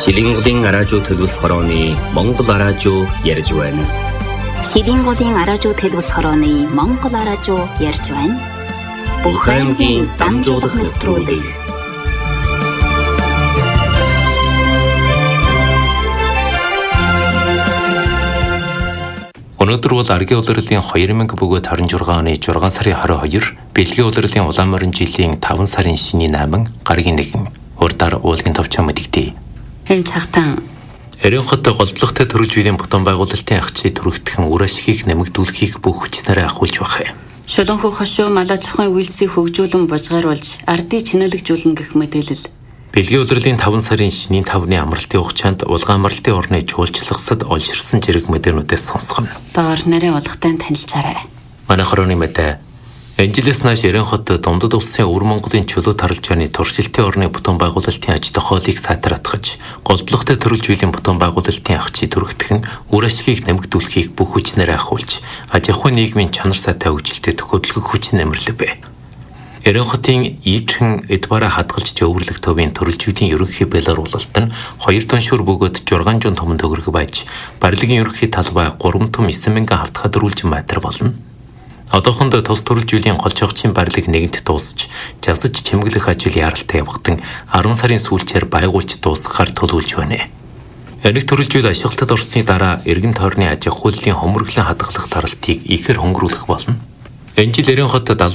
Шилэнголын араажуу төлөвс хорооны Монгол араажуу ярьж байна. Шилэнголын араажуу төлөвс хорооны Монгол араажуу ярьж байна. Бүх аймгийн дамжуулах нэвтрүүлэг. Өнөөдөр бол Аргийн улирлын 2026 оны 6 сарын 22, Бэлгийн улирлын Улаанморин жилийн 5 сарын шний 8, гаргийн 1, урдаар уулын товчоо мэдэгдэе. Энэ чагтан Эрийн хот голдлогтой төрөлж үеийн бутан байгуулалтын агчид түрэгдхэн үр ашгийг нэмэгдүүлэхийг бүх хүчнээрээ ахуулж байна. Шуланхүү хошуу малаж ахын үйлсийг хөгжүүлэн бужгааруулж ардыг чинэлэгжүүлэн гэх мэдээлэл. Бэлгийн улирлын 5 сарын шний 5-ны амралтын хугацаанд улгаан амралтын орны жуулчлагсад олширсан зэрэг мэдээнүүдээс сонсгоно. Доор нарийн улгатай танилцаарай. Манай хорооны мэдээ. Энжилээс нааш Эрийн хот Дундад улсын Өвөр Монголын чөлөө таралжааны туршилтын орны бутан байгуулалтын аж тохиолыг сайтратгаж, голдлогтой төрөлж үеийн бутан байгуулалтын агчид түрэгдхэн үр ашгийг нэмэгдүүлэхийг бүх хүчнээрээ ахуулж, аж ахуйн нийгмийн чанар сайтай хөгжилтэд хөдөлгөх хүчин нэмэрлэвэ. Эрийн хотын Ийдхэн Эдбара хадгалж өвөрлөх төвийн төрөлжүүдийн ерөнхий бэлэруулалт нь 2 тонн шүр бөгөөд 600 том төгрөг байж, барилгын ерөнхий талбай 3 том 9,000 хавтгад дөрүүлж матер болно. Одоохонд тус төрөлжүүдийн голчогчийн барилга нэгэнт дуусч, жасаж чимэглэх ажил яаралтай явагдсан 10 сарын сүүлчээр байгуулж дуусгахаар төлөвлөж байна. Энийг төрөлжүүд ашиглалтад орсны дараа эргэн тойрны аж ахуйлын хомөрглөн хадгалах таралтыг ихээр хөнгөрүүлэх болно. Энэ жил Эрийн хот